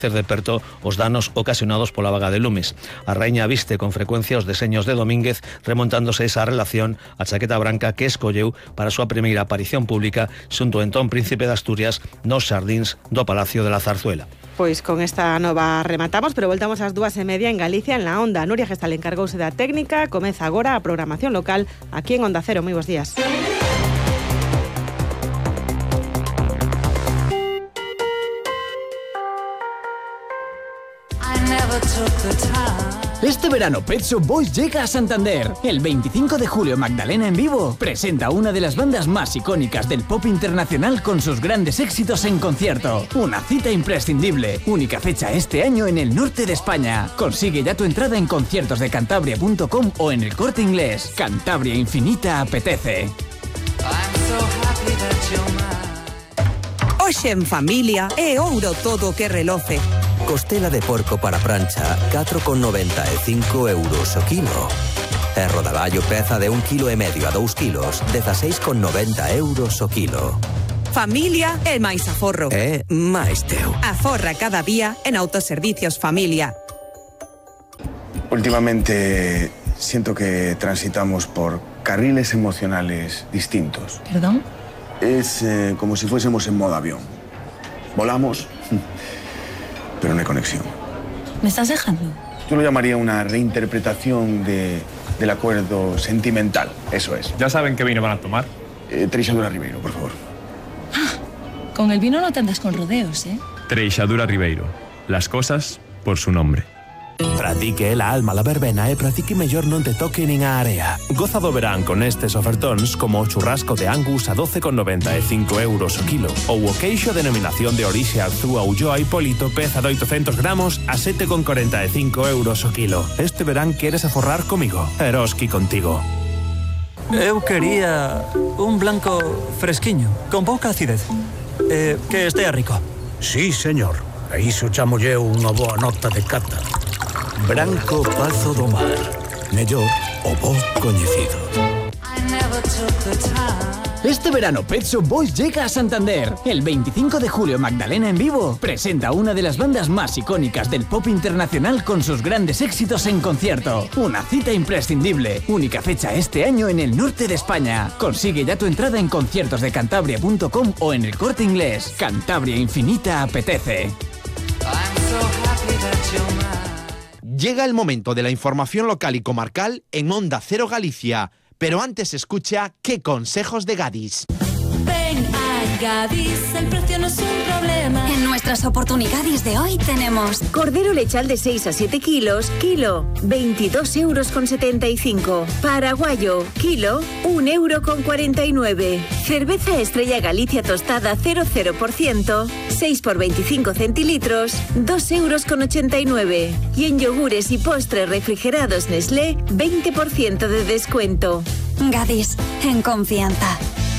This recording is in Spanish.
de perto os danos ocasionados pola vaga de lumes. A raíña viste con frecuencia os deseños de Domínguez, remontándose esa relación a chaqueta branca que escolleu para a súa primeira aparición pública xunto entón Príncipe de Asturias nos xardíns do Palacio de la Zarzuela. Pois con esta nova rematamos, pero voltamos ás 2:30 en Galicia, en La Onda. Nuria Gestal encargouse da técnica, comeza agora a programación local aquí en Onda Cero. Moi bons días. Este verano Pet Shop Boys llega a Santander. El 25 de julio Magdalena en vivo presenta una de las bandas más icónicas del pop internacional con sus grandes éxitos en concierto. Una cita imprescindible. Única fecha este año en el norte de España. Consigue ya tu entrada en conciertosdecantabria.com o en El Corte Inglés. Cantabria Infinita apetece. Hoxe en familia é ouro todo o que reloce. Costela de porco para prancha, 4,95 euros o kilo. E rodaballo peza de 1,5 kg a 2 kilos, 16,90 euros o kilo. Familia é máis aforro. É máis teu. Aforra cada día en Autoservicios Familia. Últimamente siento que transitamos por carriles emocionales distintos. ¿Perdón? Es como si fuésemos en modo avión. Volamos, pero no hay conexión. ¿Me estás dejando? Yo lo llamaría una reinterpretación del acuerdo sentimental, eso es. ¿Ya saben qué vino van a tomar? Treixadura Ribeiro, por favor. Con el vino no te andas con rodeos, ¿eh? Treixadura Ribeiro. Las cosas por su nombre. Para ti que é la alma la verbena e para ti que mellor non te toque nin a area. Goza do verán con estes ofertóns como o churrasco de Angus a 12,95 euros o kilo ou o queixo denominación de orixe Arzúa Ulloa Hipólito peza de 800 gramos a 7,45 euros o kilo. Este verán queres aforrar comigo. Eroski contigo. Eu quería un blanco fresquiño, con pouca acidez. Que estea rico. Sí, señor. A iso chamolle unha boa nota de cata. Branco Pazo do Mar. Mellor o bo coñecido. Este verano Pet Shop Boys llega a Santander. El 25 de julio Magdalena en vivo presenta una de las bandas más icónicas del pop internacional con sus grandes éxitos en concierto. Una cita imprescindible. Única fecha este año en el norte de España. Consigue ya tu entrada en conciertosdecantabria.com o en El Corte Inglés. Cantabria Infinita apetece. Llega el momento de la información local y comarcal en Onda Cero Galicia, pero antes escucha ¿Qué consejos de Gadis? Ven a Gadis, el precio no es un problema. En nuestras oportunidades de hoy tenemos cordero lechal de 6 a 7 kilos, kilo, 22,75 €. Paraguayo, kilo, 1,49 €. Cerveza Estrella Galicia tostada 0,0%, 6 por 25 centilitros, 2,89 €. Y en yogures y postres refrigerados Nestlé, 20% de descuento. Gadis, en confianza.